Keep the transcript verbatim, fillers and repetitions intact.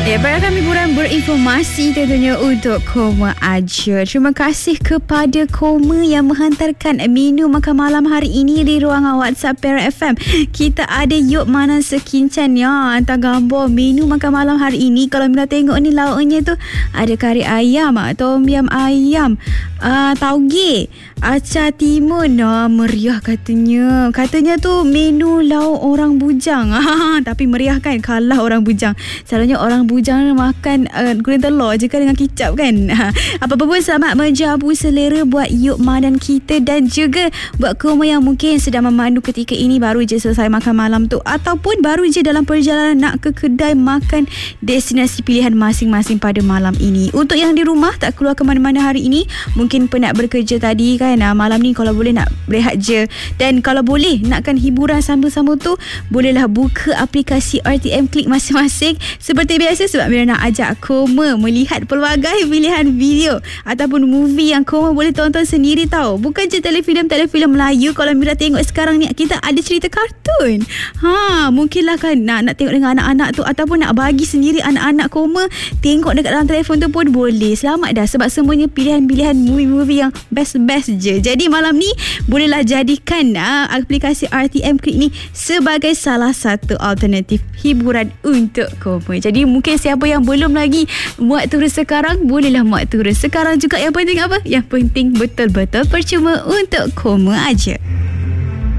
Ya, pada kami hiburan berinformasi tentunya untuk Koma Aja. Terima kasih kepada Koma yang menghantarkan menu makan malam hari ini di ruangan WhatsApp Perak F M. Kita ada Yop Manan Sekincan ya, hantar gambar menu makan malam hari ini. Kalau Mila tengok ni lauknya tu ada kari ayam, tom yam ayam, uh, tauge, acar timun. Nah, meriah katanya. Katanya tu menu lauk orang bujang. Tapi meriah kan kalah orang bujang. Selalunya orang bujang Bujang makan uh, goreng telur je kan dengan kicap kan. Apa-apa pun selamat menjamu selera buat Yop Manan kita dan juga buat Koma yang mungkin sedang memandu ketika ini, baru je selesai makan malam tu ataupun baru je dalam perjalanan nak ke kedai makan destinasi pilihan masing-masing pada malam ini. Untuk yang di rumah tak keluar ke mana-mana hari ini, mungkin penat bekerja tadi kan, malam ni kalau boleh nak rehat je, dan kalau boleh nakkan hiburan sambil-sambil tu, bolehlah buka aplikasi R T M Klik masing-masing seperti biasa, sebab Mira nak ajak Koma melihat pelbagai pilihan video ataupun movie yang Koma boleh tonton sendiri tau. Bukan je telefilm-telefilm Melayu. Kalau Mira tengok sekarang ni, kita ada cerita kartun. Ha, mungkinlah kan nak, nak tengok dengan anak-anak tu, ataupun nak bagi sendiri anak-anak Koma tengok dekat dalam telefon tu pun boleh. Selamat dah, sebab semuanya pilihan-pilihan movie-movie yang best-best je. Jadi malam ni bolehlah jadikan uh, aplikasi R T M Klik ni sebagai salah satu alternatif hiburan untuk Koma. Jadi mungkin siapa yang belum lagi muat turun sekarang, bolehlah muat turun sekarang juga. Yang penting apa? Yang penting betul-betul percuma untuk Koma aja.